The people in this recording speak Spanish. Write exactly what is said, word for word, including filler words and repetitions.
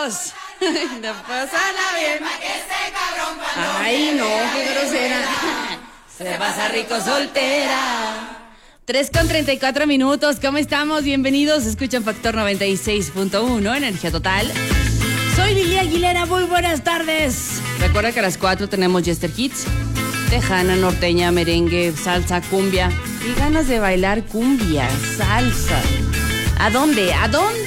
ricos. No pasala bien. Ay, no, qué grosera. Se pasa rico soltera. tres con treinta y cuatro minutos, ¿cómo estamos? Bienvenidos, escuchan Factor noventa y seis punto uno, Energía Total. Soy Lili Aguilera, muy buenas tardes. Recuerda que a las cuatro tenemos Jester Hits. Tejana, norteña, merengue, salsa, cumbia. Y ganas de bailar cumbia, salsa. ¿A dónde? ¿A dónde